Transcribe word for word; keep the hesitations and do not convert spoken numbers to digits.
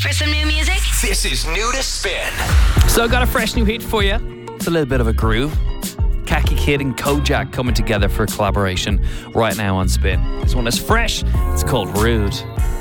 for some new music? This is New to Spin. So I got a fresh new hit for you. It's a little bit of a groove. Khaki Kid and Kojak coming together for a collaboration right now on Spin. This one is fresh. It's called Rude.